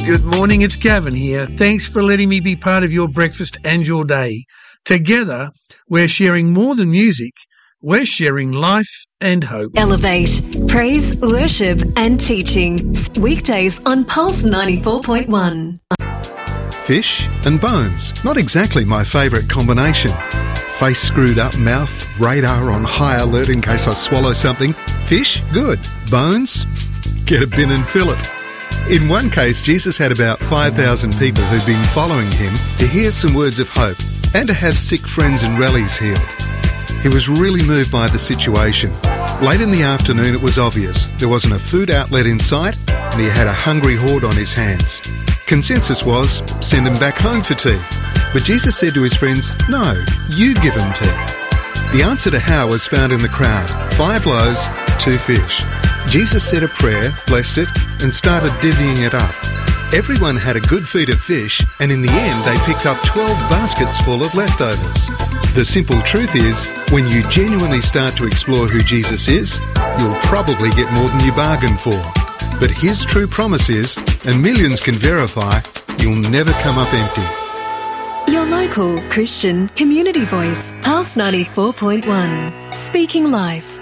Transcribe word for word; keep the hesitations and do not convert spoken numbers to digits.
Good morning, it's Gavin here. Thanks for letting me be part of your breakfast and your day. Together, we're sharing more than music. We're sharing life and hope. Elevate, praise, worship and teaching. Weekdays on Pulse ninety-four point one. Fish and bones. Not exactly my favourite combination. Face screwed up, mouth, radar on high alert in case I swallow something. Fish? Good. Bones? Get a bin and fill it. In one case, Jesus had about five thousand people who'd been following him to hear some words of hope and to have sick friends and relatives healed. He was really moved by the situation. Late in the afternoon, it was obvious there wasn't a food outlet in sight and he had a hungry horde on his hands. Consensus was, send him back home for tea. But Jesus said to his friends, no, you give him tea. The answer to how was found in the crowd. Five loaves, two fish. Jesus said a prayer, blessed it, and started divvying it up. Everyone had a good feed of fish, and in the end they picked up twelve baskets full of leftovers. The simple truth is, when you genuinely start to explore who Jesus is, you'll probably get more than you bargained for. But his true promise is, and millions can verify, you'll never come up empty. Your local Christian community voice, Pulse ninety-four point one. Speaking life.